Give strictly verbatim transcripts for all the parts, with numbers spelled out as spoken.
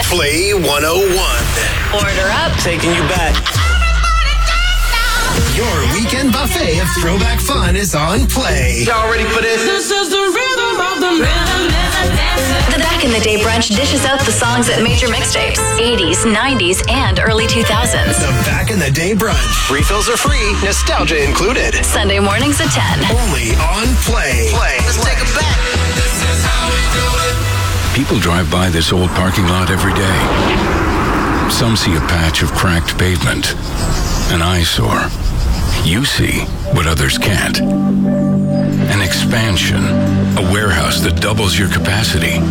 Play one oh one. Order up. Taking you back. Your weekend buffet of throwback fun is on Play. Y'all ready for this? This is the rhythm of the rhythm. The Back in the Day brunch dishes out the songs that made your mixtapes. eighties, nineties, and early two thousands. The Back in the Day brunch. Refills are free, nostalgia included. Sunday mornings at ten. Only on Play. Play. Let's take it back. This is how we do it. People drive by this old parking lot every day. Some see a patch of cracked pavement, an eyesore. You see what others can't. An expansion, a warehouse that doubles your capacity.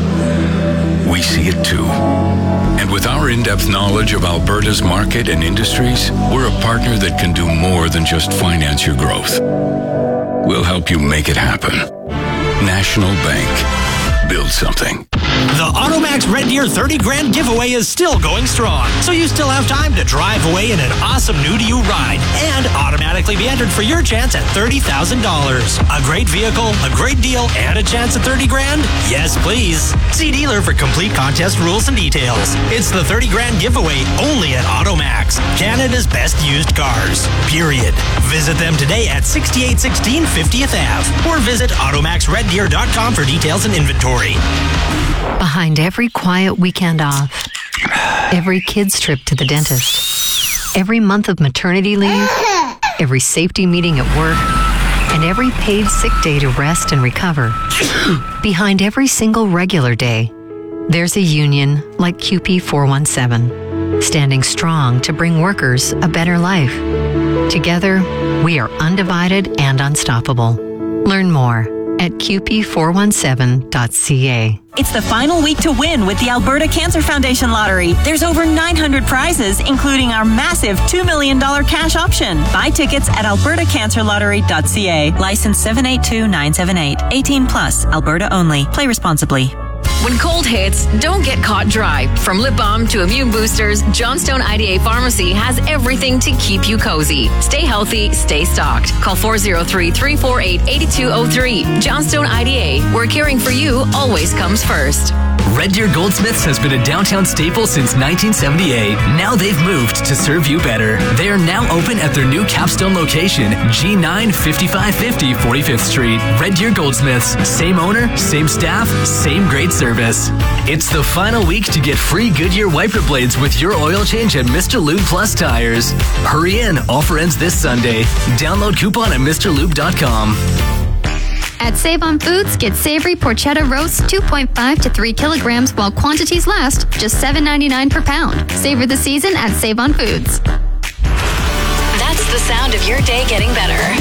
We see it too. And with our in-depth knowledge of Alberta's market and industries, we're a partner that can do more than just finance your growth. We'll help you make it happen. National Bank. Build something. The Automax Red Deer thirty grand giveaway is still going strong, so you still have time to drive away in an awesome new-to-you ride and automatically be entered for your chance at thirty thousand dollars. A great vehicle, a great deal, and a chance at thirty grand? Yes, please. See dealer for complete contest rules and details. It's the thirty grand giveaway only at Automax, Canada's best used cars. Period. Visit them today at sixty-eight sixteen fiftieth Avenue or visit automax red deer dot com for details and inventory. Behind every quiet weekend off, every kid's trip to the dentist, every month of maternity leave, every safety meeting at work, and every paid sick day to rest and recover, behind every single regular day, there's a union like Q P four one seven, standing strong to bring workers a better life. Together, we are undivided and unstoppable. Learn more at q p four one seven dot c a. It's the final week to win with the Alberta Cancer Foundation Lottery. There's over nine hundred prizes, including our massive two million dollars cash option. Buy tickets at alberta cancer lottery dot c a. License seven eight two nine seven eight. eighteen plus. Alberta only. Play responsibly. When cold hits, don't get caught dry. From lip balm to immune boosters, Johnstone I D A Pharmacy has everything to keep you cozy. Stay healthy, stay stocked. Call four oh three, three four eight, eight two oh three. Johnstone I D A, where caring for you always comes first. Red Deer Goldsmiths has been a downtown staple since nineteen seventy-eight. Now they've moved to serve you better. They are now open at their new Capstone location, G nine fifty-five fifty forty-fifth Street. Red Deer Goldsmiths. Same owner, same staff, same great service. It's the final week to get free Goodyear wiper blades with your oil change at Mister Lube Plus Tires. Hurry in. Offer ends this Sunday. Download coupon at mr lube dot com. At Save On Foods, get savory porchetta roasts two point five to three kilograms while quantities last, just seven ninety-nine per pound. Savor the season at Save On Foods. That's the sound of your day getting better.